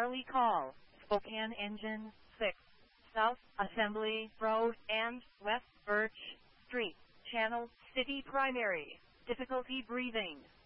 Charlie call, Spokane Engine 6, South Assembly Road and West Birch Street, Channel City Primary, difficulty breathing.